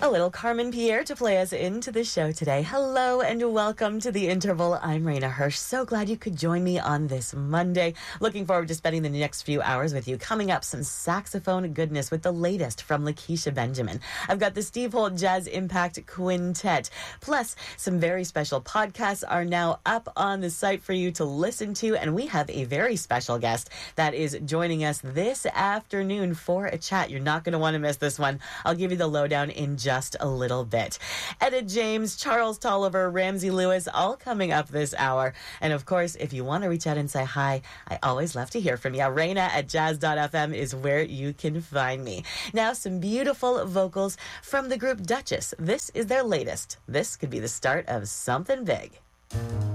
A little Carmen Pierre to play us into the show today. Hello and welcome to The Interval. I'm Raina Hirsch. So glad you could join me on this Monday. Looking forward to spending the next few hours with you. Coming up, some saxophone goodness with the latest from Lakeisha Benjamin. I've got the Steve Holt Jazz Impact Quintet. Plus, some very special podcasts are now up on the site for you to listen to. And we have a very special guest that is joining us this afternoon for a chat. You're not going to want to miss this one. I'll give you the lowdown in just a little bit. Etta James, Charles Tolliver, Ramsey Lewis, all coming up this hour. And of course, if you want to reach out and say hi, I always love to hear from you. Raina@jazz.fm is where you can find me. Now, some beautiful vocals from the group Duchess. This is their latest. This could be the start of something big.